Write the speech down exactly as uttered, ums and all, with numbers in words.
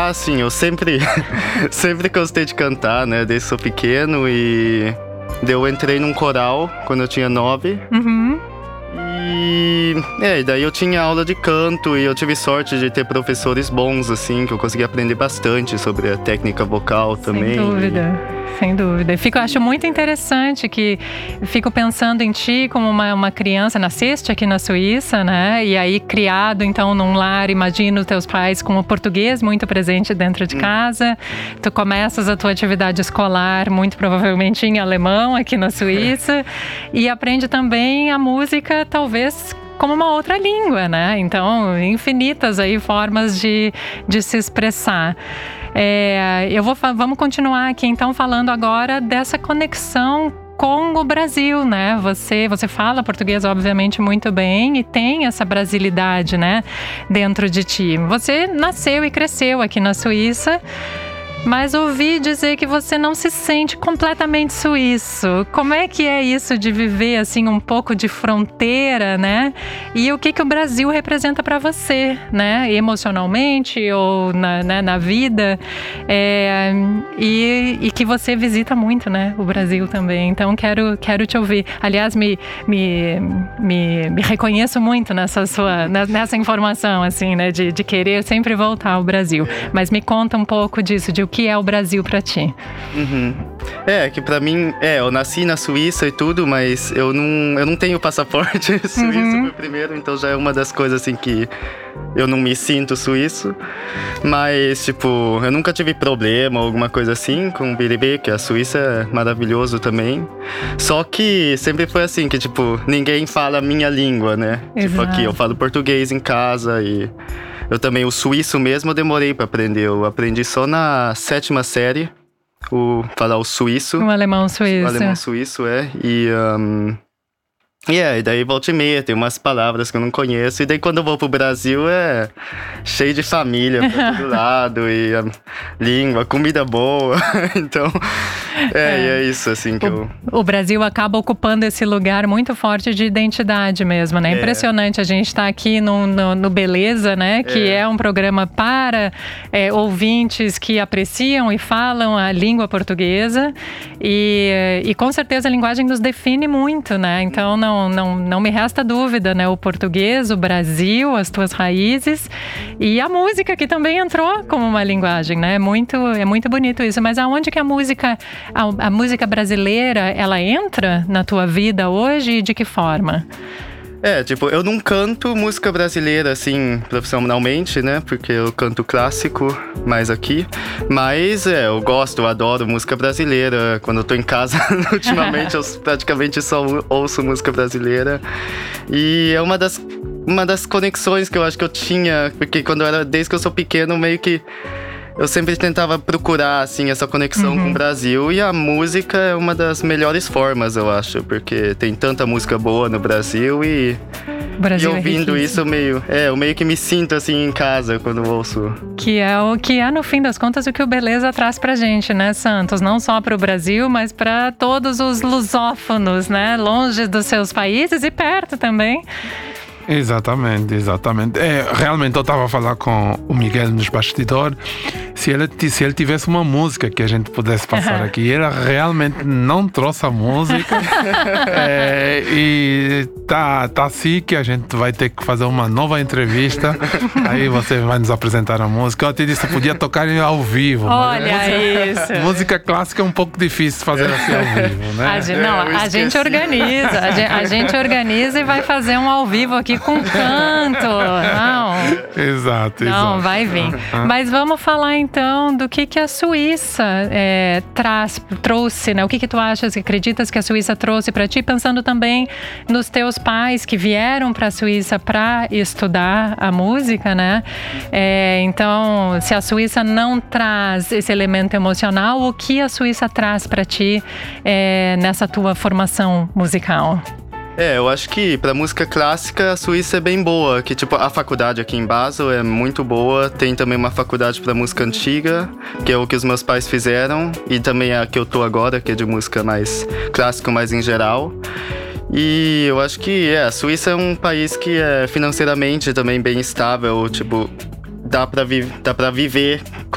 Ah, sim, eu sempre, sempre gostei de cantar, né? Desde que sou pequeno e daí eu entrei num coral quando eu tinha nove. Uhum. E é, daí eu tinha aula de canto e eu tive sorte de ter professores bons, assim, que eu consegui aprender bastante sobre a técnica vocal também. Sem dúvida, e... sem dúvida. Fico, acho muito interessante que fico pensando em ti como uma, uma criança, nasceste aqui na Suíça, né? E aí criado então num lar, imagino teus pais com o português muito presente dentro de casa. Hum. Tu começas a tua atividade escolar muito provavelmente em alemão aqui na Suíça e aprende também a música, talvez como uma outra língua, né? Então, infinitas aí formas de, de se expressar. É, eu vou, vamos continuar aqui, então, falando agora dessa conexão com o Brasil, né? Você, você fala português, obviamente, muito bem e tem essa brasilidade, né? Dentro de ti. Você nasceu e cresceu aqui na Suíça, mas ouvi dizer que você não se sente completamente suíço. Como é que é isso de viver assim um pouco de fronteira, né? E o que que o Brasil representa para você, né? Emocionalmente ou na, né, na vida. É, e, e que você visita muito, né? O Brasil também. Então quero, quero te ouvir. Aliás, me, me, me, me reconheço muito nessa sua, nessa informação, assim, né? De, de querer sempre voltar ao Brasil. Mas me conta um pouco disso, de o que é o Brasil pra ti? Uhum. É, que pra mim, é, eu nasci na Suíça e tudo, mas eu não, eu não tenho passaporte suíço uhum. por primeiro, então já é uma das coisas assim que eu não me sinto suíço. Mas, tipo, eu nunca tive problema ou alguma coisa assim com o Biribê, que a Suíça é maravilhoso também. Só que sempre foi assim, que tipo, ninguém fala a minha língua, né? Exato. Tipo, aqui eu falo português em casa e... Eu também, o suíço mesmo, eu demorei pra aprender. Eu aprendi só na sétima série, o falar o suíço. O alemão suíço. O alemão suíço, é. E, um, yeah, e daí volta e meia, tem umas palavras que eu não conheço. E daí quando eu vou pro Brasil é cheio de família pra todo lado. E a língua, comida boa. Então, é, é. E é isso assim que o, eu... O Brasil acaba ocupando esse lugar muito forte de identidade mesmo, né? É. Impressionante, a gente tá aqui no, no, no Beleza, né? Que é, é um programa para é, ouvintes que apreciam e falam a língua portuguesa. E, e com certeza a linguagem nos define muito, né? Então não, não, não me resta dúvida, né? O português, o Brasil, as tuas raízes e a música que também entrou como uma linguagem, né? É muito, é muito bonito isso. Mas aonde que a música... A, a música brasileira, ela entra na tua vida hoje e de que forma? É, tipo, eu não canto música brasileira, assim, profissionalmente, né? Porque eu canto clássico mais aqui. Mas, é, eu gosto, eu adoro música brasileira. Quando eu tô em casa, ultimamente, eu praticamente só ouço música brasileira. E é uma das, uma das conexões que eu acho que eu tinha. Porque quando eu era, desde que eu sou pequeno, meio que... Eu sempre tentava procurar, assim, essa conexão uhum. com o Brasil. E a música é uma das melhores formas, eu acho. Porque tem tanta música boa no Brasil e... Brasil e ouvindo é isso, eu meio, é, eu meio que me sinto, assim, em casa quando eu ouço. Que é, o, que é, no fim das contas, o que o Beleza traz pra gente, né, Santos? Não só pro Brasil, mas pra todos os lusófonos, né? Longe dos seus países e perto também. Exatamente, exatamente. É, realmente eu estava a falar com o Miguel nos bastidores se ele, se ele tivesse uma música que a gente pudesse passar aqui. Ele realmente não trouxe a música. é, e tá, tá assim que a gente vai ter que fazer uma nova entrevista. Aí você vai nos apresentar a música. Eu te disse que podia tocar ao vivo. Olha música, isso. Música clássica é um pouco difícil fazer assim ao vivo, né? A gente, não, a gente organiza. A gente, a gente organiza e vai fazer um ao vivo aqui com canto, não. Exato, Não, exato. vai vir. Mas vamos falar então do que, que a Suíça é, traz, trouxe, né? O que, que tu achas, que acreditas que a Suíça trouxe para ti, pensando também nos teus pais que vieram para a Suíça para estudar a música, né? É, então, se a Suíça não traz esse elemento emocional, o que a Suíça traz para ti é, nessa tua formação musical? É, eu acho que pra música clássica a Suíça é bem boa, que tipo, a faculdade aqui em Basel é muito boa, tem também uma faculdade pra música antiga, que é o que os meus pais fizeram, e também a que eu tô agora, que é de música mais clássica, mais em geral. E eu acho que é, a Suíça é um país que é financeiramente também bem estável, tipo, dá pra, vi- dá pra viver